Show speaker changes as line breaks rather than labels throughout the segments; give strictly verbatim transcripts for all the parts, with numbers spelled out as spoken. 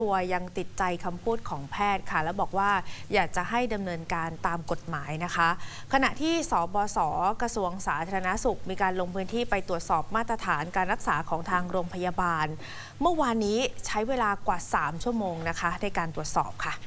ตัวยังติดใจคำพูดของแพทย์ค่ะและบอกว่าอยากจะให้ดำเนินการตามกฎหมายนะคะขณะที่สบศกระทรวงสาธารณสุขมีการลงพื้นที่ไปตรวจสอบมาตรฐานการรักษาของทางโรงพยาบาลเมื่อวานนี้ใช้เวลากว่าสามชั่วโมงนะคะในการตรวจสอบค่ะ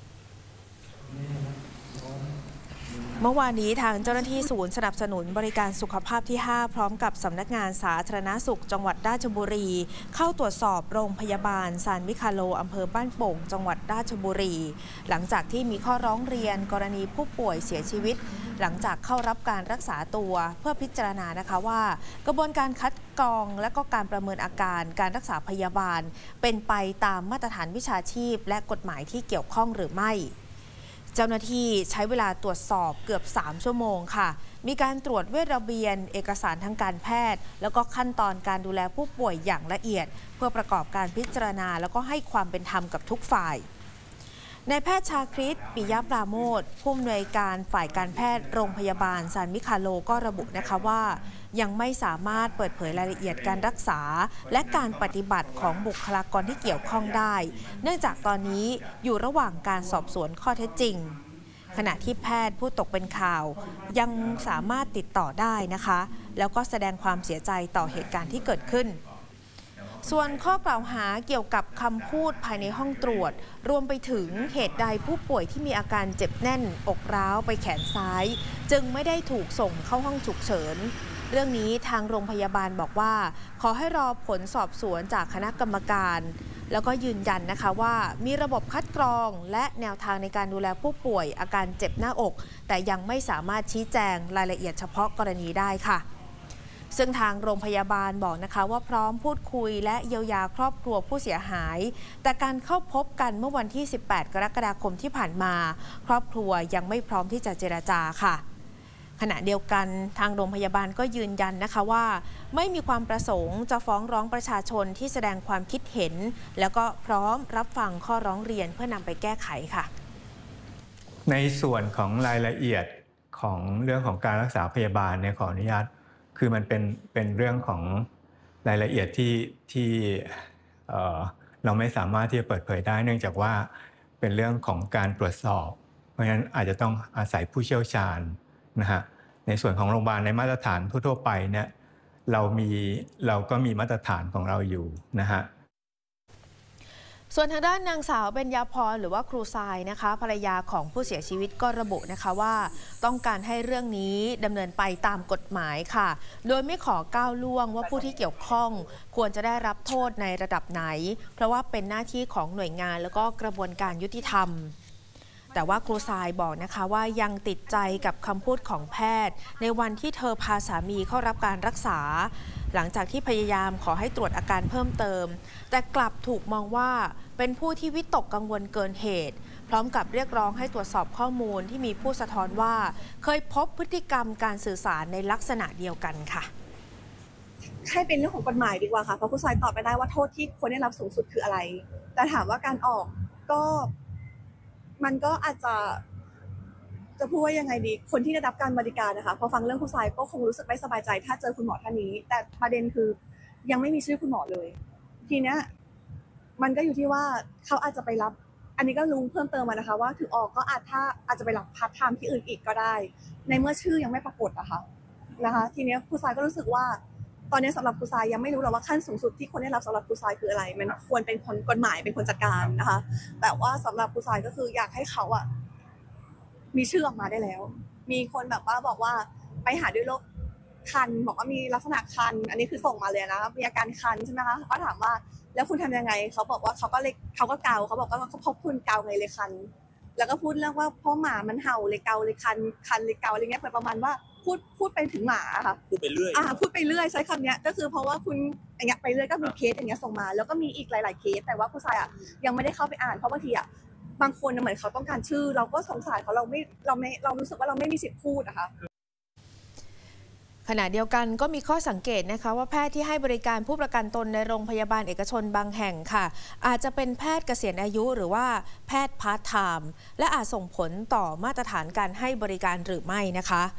เมื่อวานนี้ทางเจ้าหน้าที่ศูนย์สนับสนุนบริการสุขภาพที่ห้าพร้อมกับสำนักงานสาธารณสุขจังหวัดราชบุรีเข้าตรวจสอบโรงพยาบาลซานมิคาโลอำเภอบ้านโป่งจังหวัดราชบุรีหลังจากที่มีข้อร้องเรียนกรณีผู้ป่วยเสียชีวิตหลังจากเข้ารับการรักษาตัวเพื่อพิจารณานะคะว่ากระบวนการคัดกรองและก็การประเมินอาการการรักษาพยาบาลเป็นไปตามมาตรฐานวิชาชีพและกฎหมายที่เกี่ยวข้องหรือไม่เจ้าหน้าที่ใช้เวลาตรวจสอบเกือบสามชั่วโมงค่ะมีการตรวจเวชระเบียนเอกสารทางการแพทย์แล้วก็ขั้นตอนการดูแลผู้ป่วยอย่างละเอียดเพื่อประกอบการพิจารณาแล้วก็ให้ความเป็นธรรมกับทุกฝ่ายนายแพทย์ชาคริตปิยะปราโมทผู้อำนวยการฝ่ายการแพทย์โรงพยาบาลซานมิคาโลก็ระบุนะคะว่ายังไม่สามารถเปิดเผยรายละเอียดการรักษาและการปฏิบัติของบุคลากรที่เกี่ยวข้องได้เนื่องจากตอนนี้อยู่ระหว่างการสอบสวนข้อเท็จจริงขณะที่แพทย์ผู้ตกเป็นข่าวยังสามารถติดต่อได้นะคะแล้วก็แสดงความเสียใจต่อเหตุการณ์ที่เกิดขึ้นส่วนข้อกล่าวหาเกี่ยวกับคำพูดภายในห้องตรวจรวมไปถึงเหตุใดผู้ป่วยที่มีอาการเจ็บแน่นอกร้าวไปแขนซ้ายจึงไม่ได้ถูกส่งเข้าห้องฉุกเฉินเรื่องนี้ทางโรงพยาบาลบอกว่าขอให้รอผลสอบสวนจากคณะกรรมการแล้วก็ยืนยันนะคะว่ามีระบบคัดกรองและแนวทางในการดูแลผู้ป่วยอาการเจ็บหน้าอกแต่ยังไม่สามารถชี้แจงรายละเอียดเฉพาะกรณีได้ค่ะซึ่งทางโรงพยาบาลบอกนะคะว่าพร้อมพูดคุยและเยียวยาครอบครัวผู้เสียหายแต่การเข้าพบกันเมื่อวันที่สิบแปดกรกฎาคมที่ผ่านมาครอบครัวยังไม่พร้อมที่จะเจรจาค่ะขณะเดียวกันทางโรงพยาบาลก็ยืนยันนะคะว่าไม่มีความประสงค์จะฟ้องร้องประชาชนที่แสดงความคิดเห็นแล้วก็พร้อมรับฟังข้อร้องเรียนเพื่อนำไปแก้ไขค่ะ
ในส่วนของรายละเอียดของเรื่องของการรักษาพยาบาลเนี่ยขออนุญาตคือมันเป็นเป็นเรื่องของรายละเอียดที่ที่เอ่อเราไม่สามารถที่จะเปิดเผยได้เนื่องจากว่าเป็นเรื่องของการตรวจสอบเพราะฉะนั้นอาจจะต้องอาศัยผู้เชี่ยวชาญนะฮะในส่วนของโรงพยาบาลในมาตรฐานทั่วๆไปเนี่ยเรามีเราก็มีมาตรฐานของเราอยู่นะฮะ
ส่วนทางด้านนางสาวเบญญาพรหรือว่าครูทรายนะคะภรรยาของผู้เสียชีวิตก็ระบุนะคะว่าต้องการให้เรื่องนี้ดำเนินไปตามกฎหมายค่ะโดยไม่ขอก้าวล่วงว่าผู้ที่เกี่ยวข้องควรจะได้รับโทษในระดับไหนเพราะว่าเป็นหน้าที่ของหน่วยงานแล้วก็กระบวนการยุติธรรมแต่ว่าครูทรายบอกนะคะว่ายังติดใจกับคำพูดของแพทย์ในวันที่เธอพาสามีเข้ารับการรักษาหลังจากที่พยายามขอให้ตรวจอาการเพิ่มเติมแต่กลับถูกมองว่าเป็นผู้ที่วิตกกังวลเกินเหตุพร้อมกับเรียกร้องให้ตรวจสอบข้อมูลที่มีผู้สะท้อนว่าเคยพบพฤติกรรมการสื่อสารในลักษณะเดียวกันค่ะ
ให้เป็นเรื่องของกฎหมายดีกว่าค่ะเพราะครูทรายตอบไม่ได้ว่าโทษที่ควรได้รับสูงสุดคืออะไรแต่ถามว่าการออกก็มันก็อาจจะจะพูดว่ายังไงดีคนที่ได้รับการบริการนะคะพอฟังเรื่องครูทรายก็คงรู้สึกไม่สบายใจถ้าเจอคุณหมอท่านนี้แต่ประเด็นคือยังไม่มีชื่อคุณหมอเลยทีเนี้ยมันก็อยู่ที่ว่าเขาอาจจะไปรับอันนี้ก็รู้เพิ่มเติมมานะคะว่าถึงออกก็อาจถ้าอาจจะไปรับพาร์ทไทม์ที่อื่นอีกก็ได้ในเมื่อชื่อยังไม่ปรากฏนะคะนะคะทีเนี้ยครูทรายก็รู้สึกว่าตอนนี้สำหรับครูทรายยังไม่รู้หรอกว่าขั้นสูงสุดที่คนได้รับสำหรับครูทรายคืออะไรมันควรเป็นคนกฎหมายเป็นคนจัดการนะคะแต่ว่าสำหรับครูทรายก็คืออยากให้เขาอะมีชื่อออกมาได้แล้วมีคนแบบว่าบอกว่าไปหาด้วยโรคคันบอกว่ามีลักษณะคันอันนี้คือส่งมาเลยนะมีอาการคันใช่ไหมคะก็ถามว่าแล้วคุณทำยังไงเขาบอกว่าเขาก็เลยเขาก็เกาเขาบอกว่าเขาพบคุณเกาไงเลยคันแล้วก็พูดเรื่องว่าเพราะหมามันเห่าเลยเกาเลยคันคันเลยเกาอะไรเงี้ยประมาณว่าพูดพูดไปถึงหมาค่ะ
พูดไปเรื่อย
อ่าพูดไปเรื่อยใช้คำนี้ก็คือเพราะว่าคุณอย่างเงี้ยไปเรื่อยก็มีเคสอย่างเงี้ยส่งมาแล้วก็มีอีกหลายๆเคสแต่ว่าครูทรายอ่ะยังไม่ได้เข้าไปอ่านเพราะบางทีอ่ะบางคนเหมือนเขาต้องการชื่อเราก็สงสารเขาเราไม่เราไม่เรารู้สึกว่าเราไม่มีสิทธิ์พูดนะคะ
ขณะเดียวกันก็มีข้อสังเกตนะคะว่าแพทย์ที่ให้บริการผู้ประกันตนในโรงพยาบาลเอกชนบางแห่งค่ะอาจจะเป็นแพทย์เกษียณอายุหรือว่าแพทย์พาร์ทไทม์และอาจส่งผลต่อมาตรฐานการให้บริการหรือไม่นะคะ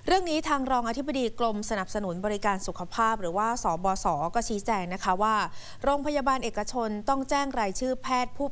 เรื่องนี้ทางรองอธิบดีกรมสนับสนุนบริการสุขภาพหรือว่าสบศก็ชี้แจงนะคะว่าโรงพยาบาลเอกชนต้องแจ้งรายชื่อแพทย์ผู้